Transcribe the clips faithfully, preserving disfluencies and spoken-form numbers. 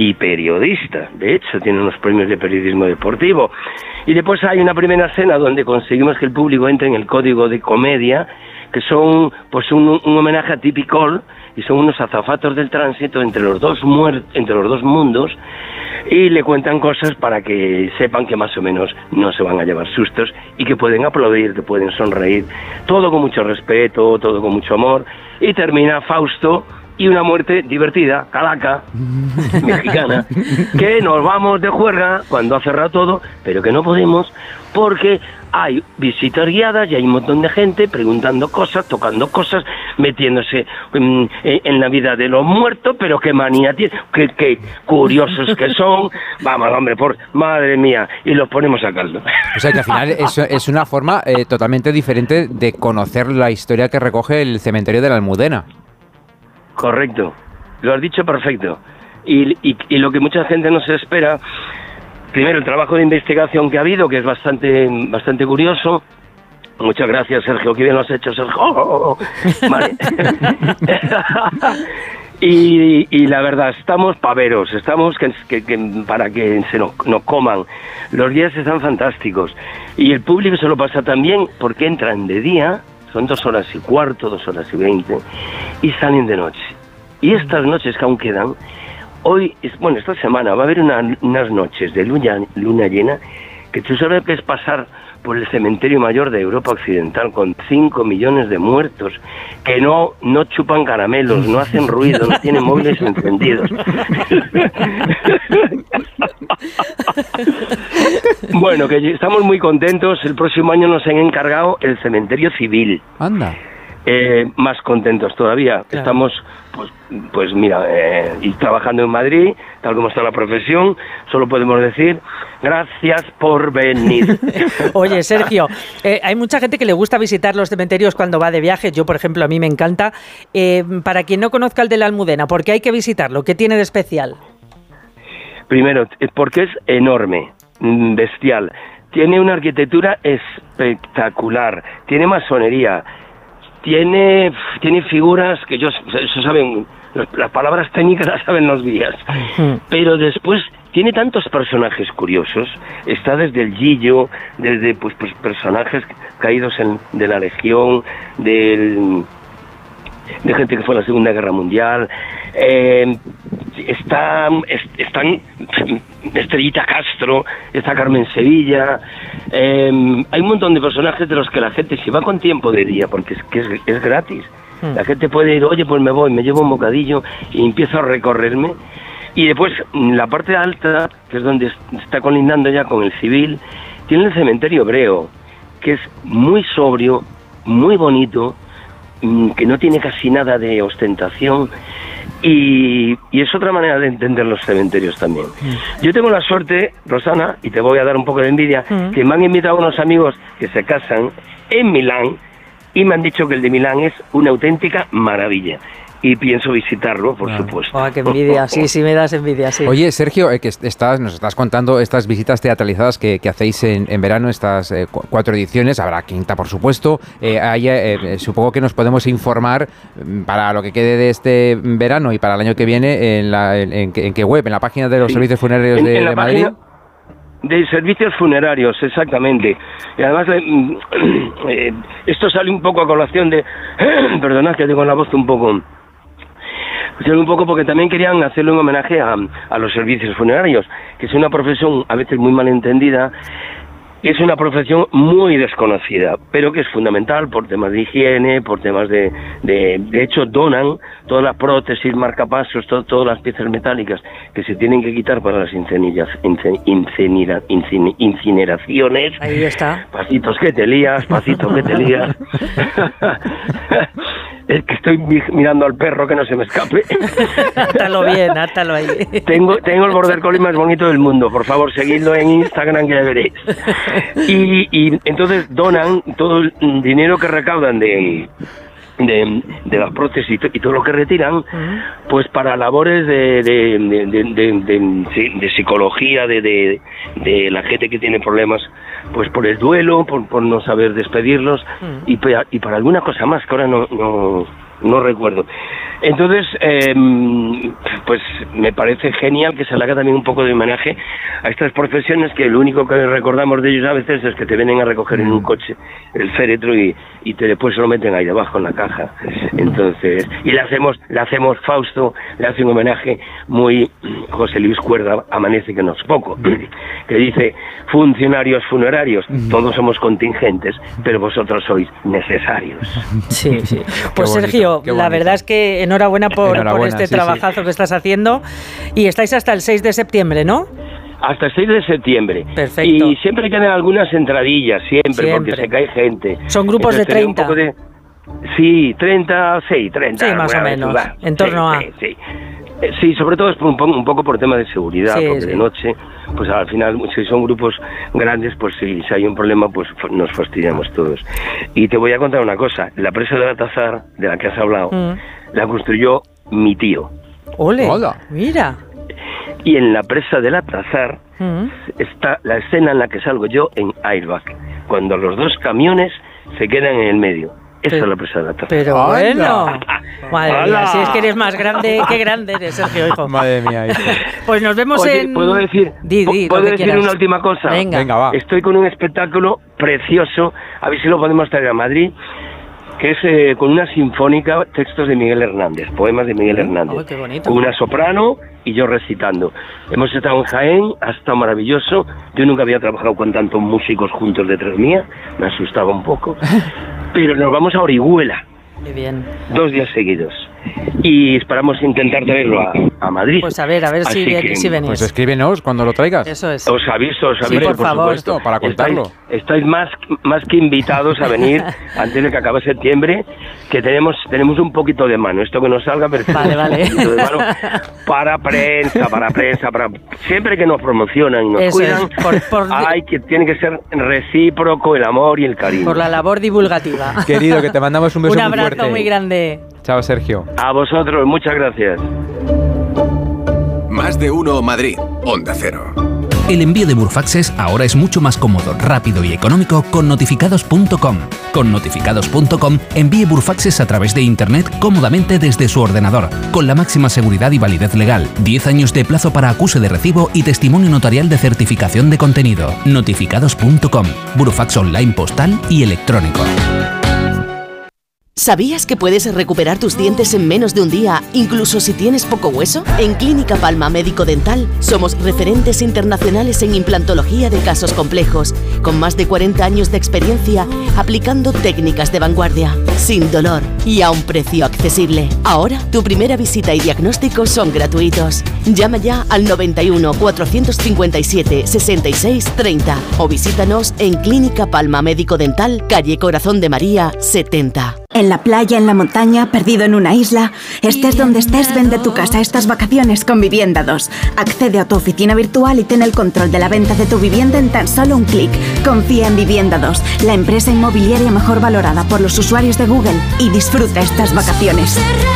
y periodista. De hecho, tiene unos premios de periodismo deportivo. Y después hay una primera escena donde conseguimos que el público entre en el código de comedia, que son pues un, un homenaje a Tippy Cole, y son unos azafatos del tránsito entre los dos muer- entre los dos mundos, y le cuentan cosas para que sepan que más o menos no se van a llevar sustos y que pueden aplaudir, que pueden sonreír, todo con mucho respeto, todo con mucho amor, y termina Fausto y una muerte divertida, calaca, mexicana, que nos vamos de juerga cuando ha cerrado todo, pero que no podemos porque hay visitas guiadas y hay un montón de gente preguntando cosas, tocando cosas, metiéndose en, en la vida de los muertos, pero qué manía tiene, qué, qué curiosos que son, vamos, hombre, por madre mía, y los ponemos a caldo. O sea que al final es, es una forma eh, totalmente diferente de conocer la historia que recoge el cementerio de la Almudena. Correcto, lo has dicho perfecto. Y, y, y lo que mucha gente no se espera, primero el trabajo de investigación que ha habido, que es bastante bastante curioso. Muchas gracias, Sergio, qué bien lo has hecho, Sergio. Oh, oh, oh. Vale. y, y la verdad, estamos paveros, estamos que, que, que para que se nos, nos coman. Los días están fantásticos. Y el público se lo pasa también porque entran de día, son dos horas y cuarto, dos horas y veinte, y salen de noche. Y estas noches que aún quedan, hoy, es, bueno, esta semana va a haber una, unas noches de luna, luna llena, que tú sabes que es pasar por el cementerio mayor de Europa Occidental con cinco millones de muertos, que no, no chupan caramelos, no hacen ruido, no tienen móviles encendidos. Bueno, que estamos muy contentos. El próximo año nos han encargado el cementerio civil. Anda. Eh, más contentos todavía. Claro. Estamos, pues, pues mira, eh, y trabajando en Madrid, tal como está la profesión, solo podemos decir gracias por venir. Oye, Sergio, eh, hay mucha gente que le gusta visitar los cementerios cuando va de viaje. Yo, por ejemplo, a mí me encanta. Eh, para quien no conozca el de la Almudena, ¿por qué hay que visitarlo? ¿Qué tiene de especial? Primero, porque es enorme, bestial. Tiene una arquitectura espectacular, tiene masonería, tiene tiene figuras que ellos, eso saben, las palabras técnicas las saben los guías, pero después tiene tantos personajes curiosos. Está desde el Gillo, desde pues, pues personajes caídos en, de la Legión, del, de gente que fue a la Segunda Guerra Mundial. Eh, está est, están Estrellita Castro, está Carmen Sevilla. Eh, hay un montón de personajes de los que la gente, si va con tiempo de día, porque es que es, es gratis, mm. la gente puede ir, oye, pues me voy, me llevo un bocadillo y empiezo a recorrerme. Y después la parte alta, que es donde está colindando ya con el civil, tiene el cementerio hebreo, que es muy sobrio, muy bonito, que no tiene casi nada de ostentación, y, y es otra manera de entender los cementerios también. Mm. Yo tengo la suerte, Rosana, y te voy a dar un poco de envidia, mm. que me han invitado unos amigos que se casan en Milán, y me han dicho que el de Milán es una auténtica maravilla. Y pienso visitarlo, por ah. supuesto. Oh, qué envidia, sí, sí me das envidia, sí. Oye, Sergio, eh, que estás, nos estás contando estas visitas teatralizadas que, que hacéis en, en verano, estas eh, cu- cuatro ediciones, habrá quinta, por supuesto. Eh, hay, eh, supongo que nos podemos informar para lo que quede de este verano y para el año que viene en, la, en, en, en qué web, en la página de los sí. servicios funerarios en, de, en de Madrid. De servicios funerarios, exactamente. Y además, eh, eh, esto sale un poco a colación de... Perdonad que tengo la voz un poco... un poco porque también querían hacerle un homenaje a, a los servicios funerarios, que es una profesión a veces muy mal entendida, es una profesión muy desconocida, pero que es fundamental por temas de higiene, por temas de... De, de hecho, donan todas las prótesis, marcapasos, todo, todas las piezas metálicas que se tienen que quitar para las incendias, incinera, incin, incineraciones. Ahí está. Pasitos que te lías, pasitos que te lías. Es que estoy mirando al perro que no se me escape. Átalo bien, átalo ahí. Tengo, tengo el border collie más bonito del mundo. Por favor, seguidlo en Instagram que ya veréis. Y, y entonces donan todo el dinero que recaudan de, de, de las prótesis y todo lo que retiran, uh-huh. pues para labores de, de, de, de, de, de, de psicología, de, de, de la gente que tiene problemas pues por el duelo, por, por no saber despedirlos, uh-huh. y, y para alguna cosa más que ahora no, no, no recuerdo. Entonces, eh, pues me parece genial que se le haga también un poco de homenaje a estas profesiones que lo único que recordamos de ellos a veces es que te vienen a recoger en un coche el féretro y, y te después se lo meten ahí debajo en la caja. Entonces, y le hacemos, le hacemos Fausto, le hace un homenaje muy José Luis Cuerda, amanece que no es poco, que dice, funcionarios funerarios, todos somos contingentes, pero vosotros sois necesarios. Sí, sí. Pues Sergio, la verdad es que enhorabuena por, enhorabuena, por este sí, trabajazo sí. que estás haciendo y estáis hasta el seis de septiembre, ¿no? Hasta el seis de septiembre. Perfecto. Y siempre quedan algunas entradillas, siempre, siempre. porque se cae gente. Son grupos Entonces, de treinta. De... Sí, treinta, sí, treinta. Sí, más o menos, va, en torno sí, a... Sí, sí. Sí, sobre todo es un poco, un poco por tema de seguridad, sí, porque sí. de noche, pues al final, si son grupos grandes, pues si, si hay un problema, pues nos fastidiamos todos. Y te voy a contar una cosa, la presa de Baltasar, de la que has hablado, mm. la construyó mi tío. ¡Ole! Hola. Mira. Y en la presa del Atazar mm. está la escena en la que salgo yo en Airbag, cuando los dos camiones se quedan en el medio. Esa pero, es la presa del Atazar. Pero bueno, madre mía, si es que eres más grande, qué grande eres, Sergio, hijo. Madre mía, hijo. Pues nos vemos Oye, en... ¿puedo decir, di, di, ¿puedo decir quieras. una última cosa? Venga. Venga, va. Estoy con un espectáculo precioso, a ver si lo podemos traer a Madrid, que es eh, con una sinfónica, textos de Miguel Hernández, poemas de Miguel Hernández. Oh, qué bonito. Con una soprano y yo recitando. Hemos estado en Jaén, ha estado maravilloso. Yo nunca había trabajado con tantos músicos juntos detrás mía, me asustaba un poco. Pero nos vamos a Orihuela. Muy bien. Dos días seguidos. Y esperamos intentar traerlo a, a Madrid. Pues a ver, a ver si, que, si venís. Pues escríbenos cuando lo traigas. Eso es. Os aviso, os aviso, sí, por, por favor. supuesto. Para contarlo. Estáis, estáis más, más que invitados a venir antes de que acabe septiembre, que tenemos tenemos un poquito de mano. Esto que nos salga, pero vale, vale. Un poquito de mano para prensa, para prensa, para siempre que nos promocionan y nos Eso cuidan, es. Por, por... hay que tiene que ser recíproco el amor y el cariño. Por la labor divulgativa. Querido, que te mandamos un beso muy fuerte. Un abrazo muy grande. Chao, Sergio. A vosotros, muchas gracias. Más de uno Madrid, Onda Cero. El envío de Burfaxes ahora es mucho más cómodo, rápido y económico con notificados punto com. Con notificados punto com envíe Burfaxes a través de Internet cómodamente desde su ordenador, con la máxima seguridad y validez legal, diez años de plazo para acuse de recibo y testimonio notarial de certificación de contenido. notificados punto com, Burfax online postal y electrónico. ¿Sabías que puedes recuperar tus dientes en menos de un día, incluso si tienes poco hueso? En Clínica Palma Médico Dental somos referentes internacionales en implantología de casos complejos, con más de cuarenta años de experiencia aplicando técnicas de vanguardia, sin dolor y a un precio accesible. Ahora, tu primera visita y diagnóstico son gratuitos. Llama ya al noventa y uno, cuatrocientos cincuenta y siete, sesenta y seis, treinta o visítanos en Clínica Palma Médico Dental, calle Corazón de María, setenta. En la playa, en la montaña, perdido en una isla, estés donde estés, vende tu casa estas vacaciones con Vivienda dos. Accede a tu oficina virtual y ten el control de la venta de tu vivienda en tan solo un clic. Confía en Vivienda dos, la empresa inmobiliaria mejor valorada por los usuarios de Google, y disfruta estas vacaciones.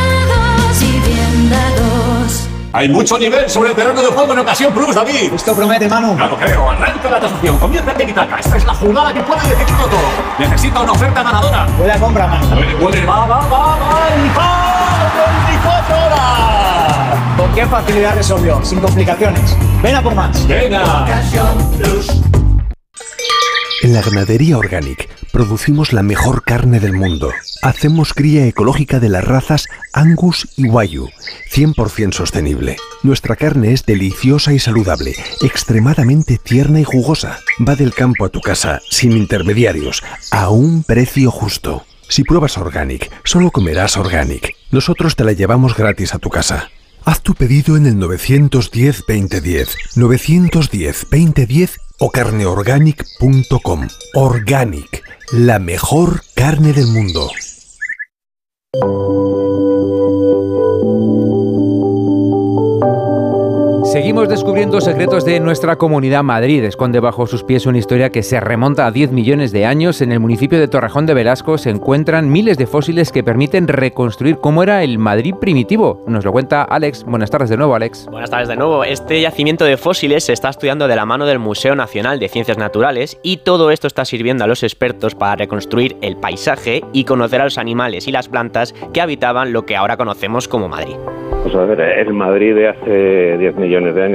Hay mucho nivel sobre el terreno de juego en Ocasión Plus, David. Esto promete, Manu. Ya lo creo. Arranca la tasación. Comienza el tiki-taka. Esta es la jugada que puede decidirlo todo. Necesita una oferta ganadora. Buena compra, Manu. Puede, puede. Va, va, va, va. ¡Y va! veinticuatro horas! ¿Con qué facilidad resolvió? Sin complicaciones. Ven a por más. Venga. Ocasión Plus. En la Ganadería Organic producimos la mejor carne del mundo. Hacemos cría ecológica de las razas Angus y Wagyu, cien por ciento sostenible. Nuestra carne es deliciosa y saludable, extremadamente tierna y jugosa. Va del campo a tu casa, sin intermediarios, a un precio justo. Si pruebas Organic, solo comerás Organic. Nosotros te la llevamos gratis a tu casa. Haz tu pedido en el nueve uno cero, veinte diez, nueve uno cero, veinte diez o carneorganic punto com. Organic, la mejor carne del mundo. Seguimos descubriendo secretos de nuestra comunidad. Madrid esconde bajo sus pies una historia que se remonta a diez millones de años. En el municipio de Torrejón de Velasco se encuentran miles de fósiles que permiten reconstruir cómo era el Madrid primitivo. Nos lo cuenta Alex. Buenas tardes de nuevo, Alex. Buenas tardes de nuevo. Este yacimiento de fósiles se está estudiando de la mano del Museo Nacional de Ciencias Naturales y todo esto está sirviendo a los expertos para reconstruir el paisaje y conocer a los animales y las plantas que habitaban lo que ahora conocemos como Madrid. Pues a ver, el Madrid de hace diez millones de años